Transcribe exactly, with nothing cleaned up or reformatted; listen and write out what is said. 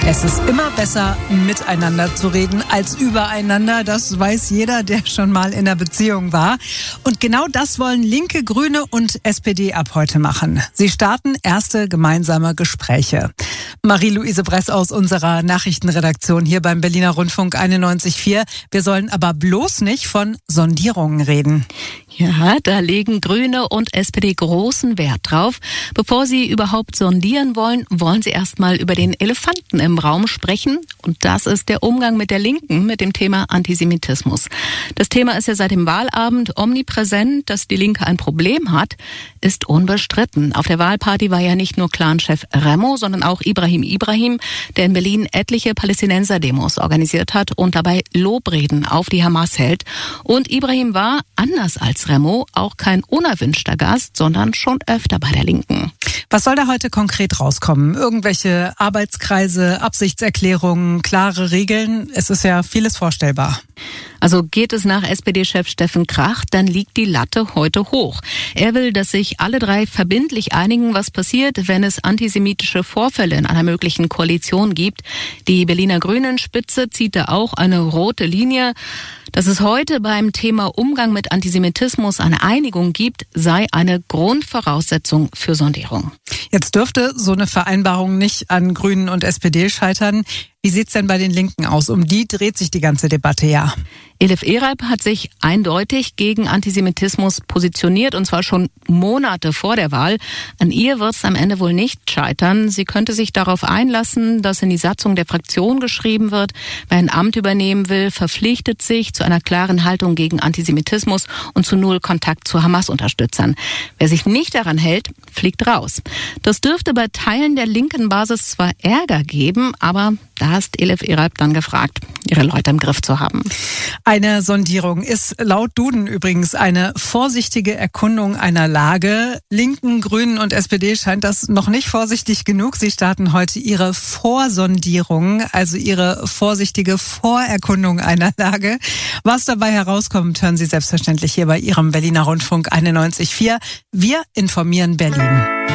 Es ist immer besser, miteinander zu reden als übereinander. Das weiß jeder, der schon mal in einer Beziehung war. Und genau das wollen Linke, Grüne und S P D ab heute machen. Sie starten erste gemeinsame Gespräche. Marie-Louise Bress aus unserer Nachrichtenredaktion hier beim Berliner Rundfunk einundneunzig Komma vier. Wir sollen aber bloß nicht von Sondierungen reden. Ja, da legen Grüne und S P D großen Wert drauf. Bevor sie überhaupt sondieren wollen, wollen sie erstmal über den Elefanten im Raum sprechen. Und das ist der Umgang mit der Linken, mit dem Thema Antisemitismus. Das Thema ist ja seit dem Wahlabend omnipräsent. Dass die Linke ein Problem hat, ist unbestritten. Auf der Wahlparty war ja nicht nur Clanchef Remo, sondern auch Ibrahim Ibrahim, der in Berlin etliche Palästinenser-Demos organisiert hat und dabei Lobreden auf die Hamas hält. Und Ibrahim war, anders als Remo, auch kein unerwünschter Gast, sondern schon öfter bei der Linken. Was soll da heute konkret rauskommen? Irgendwelche Arbeitskreise, Absichtserklärungen, klare Regeln? Es ist ja vieles vorstellbar. Also geht es nach S P D-Chef Steffen Krach, dann liegt die Latte heute hoch. Er will, dass sich alle drei verbindlich einigen, was passiert, wenn es antisemitische Vorfälle in einer möglichen Koalition gibt. Die Berliner Grünen-Spitze zieht da auch eine rote Linie. Dass es heute beim Thema Umgang mit Antisemitismus eine Einigung gibt, sei eine Grundvoraussetzung für Sondierung. Jetzt dürfte so eine Vereinbarung nicht an Grünen und S P D scheitern. Wie sieht's denn bei den Linken aus? Um die dreht sich die ganze Debatte ja. Elif Eralp hat sich eindeutig gegen Antisemitismus positioniert, und zwar schon Monate vor der Wahl. An ihr wird es am Ende wohl nicht scheitern. Sie könnte sich darauf einlassen, dass in die Satzung der Fraktion geschrieben wird, wer ein Amt übernehmen will, verpflichtet sich zu einer klaren Haltung gegen Antisemitismus und zu null Kontakt zu Hamas-Unterstützern. Wer sich nicht daran hält, fliegt raus. Das dürfte bei Teilen der linken Basis zwar Ärger geben, aber da ist Elif Eralp dann gefragt, ihre Leute im Griff zu haben. Eine Sondierung ist laut Duden übrigens eine vorsichtige Erkundung einer Lage. Linken, Grünen und S P D scheint das noch nicht vorsichtig genug. Sie starten heute ihre Vorsondierung, also ihre vorsichtige Vorerkundung einer Lage. Was dabei herauskommt, hören Sie selbstverständlich hier bei Ihrem Berliner Rundfunk einundneunzig Komma vier. Wir informieren Berlin.